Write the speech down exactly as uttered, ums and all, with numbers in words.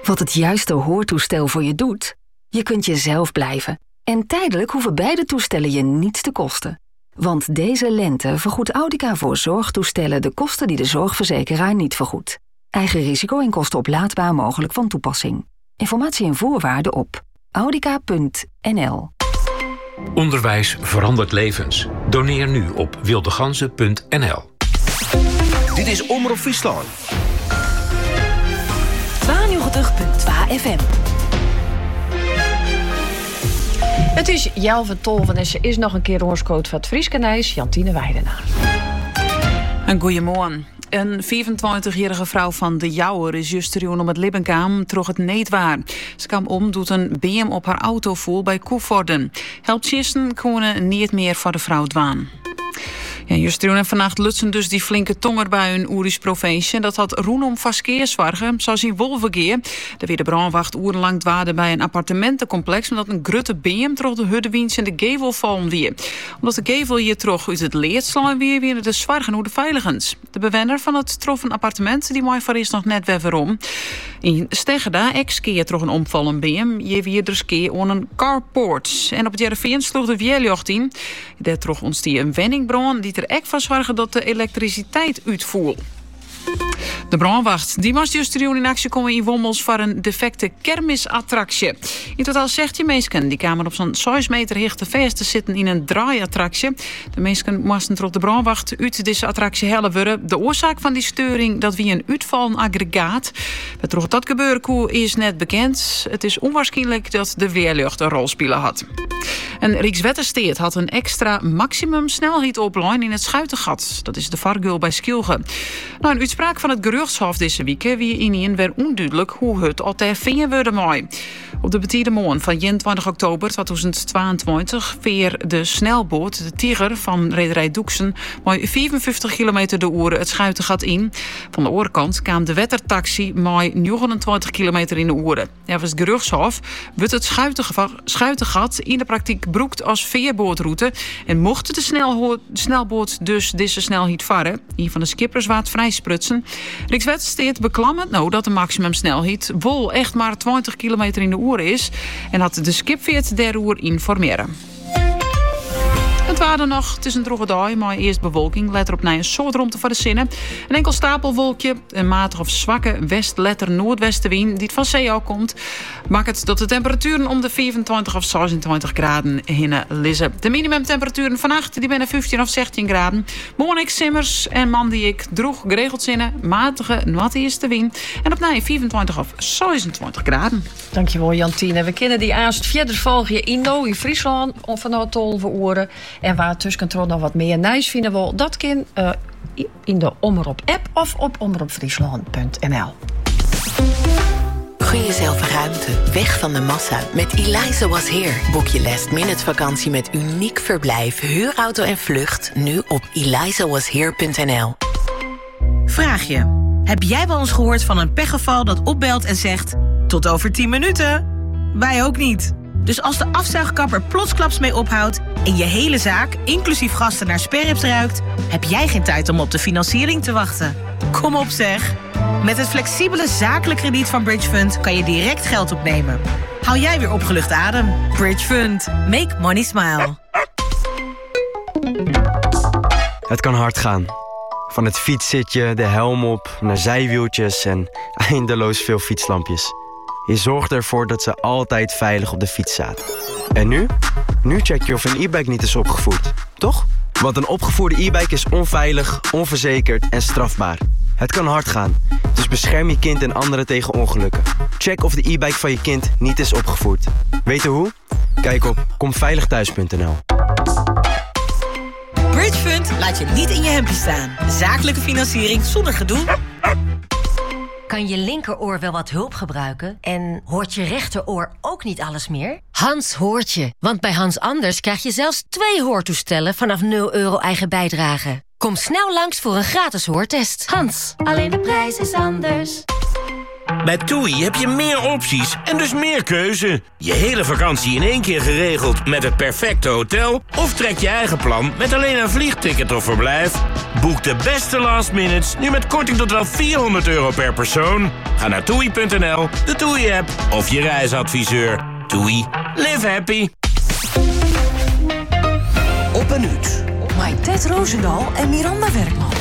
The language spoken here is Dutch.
Wat het juiste hoortoestel voor je doet? Je kunt jezelf blijven. En tijdelijk hoeven beide toestellen je niets te kosten. Want deze lente vergoedt Audica voor zorgtoestellen de kosten die de zorgverzekeraar niet vergoedt. Eigen risico en kosten oplaadbaar mogelijk van toepassing. Informatie en voorwaarden op audica punt n l. Onderwijs verandert levens. Doneer nu op wildeganzen punt n l. Dit is Omroep Friesland. tweeënnegentig punt twee F M. Het is Jelve Tolven en ze is nog een keer oorscoot van het Frieskenijs, Jantine Weidenaar. Een goeiemorgen. Een vierentwintigjarige vrouw van de Jouwer is juist om het Libbenkaam troch het neetwaar. Ze kwam om doet een B M op haar auto voel bij Koevorden. Helptjisten konden niet meer voor de vrouw dwaan. Ja, juist en vannacht lutsen dus die flinke tongerbuien in Oeris provincie. Dat had Roenom vaskeerswargen, zoals in Wolvergeer. Daar weer de brandwacht urenlang dwaarde bij een appartementencomplex, omdat een grutte B M troch de huddewiens en de gevel vallen weer. Omdat de gevel hier troch uit het leert slaan weer weer de zwargen hoe de veiligens. De bewoner van het troffen appartement die mooi voor is nog net weer waarom. In Steggerda ex-keer troch een omvallen B M. Je weer dus keer aan een carport. En op het Jereveen sloeg de Vierjocht in. Daar troch ons die een wenningbrand die er echt van zorgen dat de elektriciteit uitvoer. De brandwacht die was juist in actie komen in Wommels voor een defecte kermisattractie. In totaal zestien mensen die kwamen op zo'n zes meter hoogte vast te zitten in een draaiattractie. De mensen moesten tot de brandwacht uit deze attractie hellen worden. De oorzaak van die steuring dat wie een uitvallen aggregaat. Wat troch dat gebeuren is net bekend. Het is onwaarschijnlijk dat de weerlucht een rol spelen had. En Rijkswettersteed had een extra maximum snelheid opline in het Schuitengat. Dat is de Vargul bij Skilge. Nou, een uitspraak van het gerechtshof deze week wie in een weer onduidelijk hoe het altijd vinden worden mooi. Op de betierde morgen van eenentwintig oktober tweeduizend tweeëntwintig veer de snelboot de Tiger van rederij Doeksen met vierenvijftig kilometer de uur het Schuitengat in. Van de oorkant kwam de wettertaxi met negenentwintig kilometer in de uur. Ja, was het gerechtshof wordt het Schuitengat in de praktijk broekt als veerbootroute en mocht de snelho- snelboot dus deze snelheid varen. Een van de skippers waard vrij sprutsen. Rijkswettersteed beklammend nou dat de maximumsnelheid wol echt maar twintig kilometer in de uur is en had de skipveert der uur informeren. Het waren nog, het is een droge dag, maar eerst bewolking. Let erop naar een soort romte voor de zinnen. Een enkel stapelwolkje, een matig of zwakke west-letter noordwestenwind die het van zee al komt, maakt het dat de temperaturen om de vierentwintig of zesentwintig graden heen liggen. De minimumtemperaturen vannacht die binnen vijftien of zestien graden. Morgen ik simmers en man die ik droeg geregeld zinnen, matige noordwestenwind wind en op naar vierentwintig of zesentwintig graden. Dankjewel Jantine. We kennen die aanst verder volgen in No in Friesland vanuit tolve uren. En waar tussencontrole nog wat meer nice vinden we, dat kan uh, in de Omroep app of op omroep friesland punt n l. Gun jezelf ruimte, weg van de massa. Met Eliza Was Here boek je last minute vakantie met uniek verblijf, huurauto en vlucht nu op eliza was here punt n l. Vraag je, heb jij wel eens gehoord van een pechgeval dat opbelt en zegt tot over tien minuten? Wij ook niet. Dus als de afzuigkapper plotsklaps mee ophoudt en je hele zaak, inclusief gasten, naar sperrips ruikt, heb jij geen tijd om op de financiering te wachten. Kom op zeg! Met het flexibele zakelijk krediet van Bridge Fund kan je direct geld opnemen. Hou jij weer opgelucht adem? Bridge Fund. Make money smile. Het kan hard gaan. Van het fietszitje, de helm op, naar zijwieltjes en eindeloos veel fietslampjes. Je zorgt ervoor dat ze altijd veilig op de fiets zaten. En nu? Nu check je of een e-bike niet is opgevoerd, toch? Want een opgevoerde e-bike is onveilig, onverzekerd en strafbaar. Het kan hard gaan, dus bescherm je kind en anderen tegen ongelukken. Check of de e-bike van je kind niet is opgevoerd. Weten hoe? Kijk op komveiligthuis punt n l. Bridge Fund laat je niet in je hempje staan. Zakelijke financiering zonder gedoe. Kan je linkeroor wel wat hulp gebruiken? En hoort je rechteroor ook niet alles meer? Hans hoort je, want bij Hans Anders krijg je zelfs twee hoortoestellen vanaf nul euro eigen bijdrage. Kom snel langs voor een gratis hoortest. Hans, alleen de prijs is anders. Bij TUI heb je meer opties en dus meer keuze. Je hele vakantie in één keer geregeld met het perfecte hotel? Of trek je eigen plan met alleen een vliegticket of verblijf? Boek de beste last minutes nu met korting tot wel vierhonderd euro per persoon. Ga naar toei punt n l, de TUI-app of je reisadviseur. TUI. Live happy. Op een uur. Met Ted Roosendaal en Miranda Werkman.